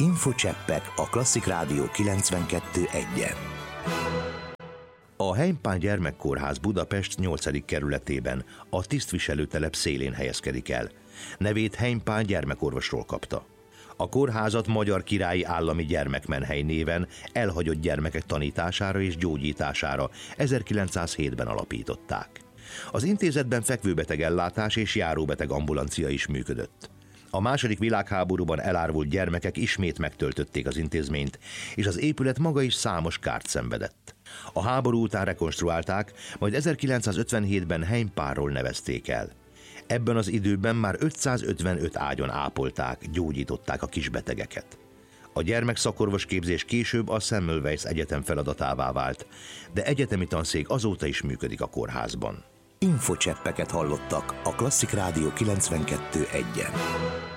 Infocseppek a Klasszik Rádió 92.1-en. A Heimpál Gyermekkórház Budapest 8. kerületében, a tisztviselőtelep szélén helyezkedik el. Nevét Heimpál gyermekorvosról kapta. A kórházat Magyar Királyi Állami Gyermekmenhely néven elhagyott gyermekek tanítására és gyógyítására 1907-ben alapították. Az intézetben fekvőbetegellátás és járóbeteg ambulancia is működött. A II. Világháborúban elárvult gyermekek ismét megtöltötték az intézményt, és az épület maga is számos kárt szenvedett. A háború után rekonstruálták, majd 1957-ben Heimpálról nevezték el. Ebben az időben már 555 ágyon ápolták, gyógyították a kisbetegeket. A gyermekszakorvos képzés később a Semmelweis Egyetem feladatává vált, de egyetemi tanszék azóta is működik a kórházban. Infocseppeket hallottak a Klasszik Rádió 92.1-en.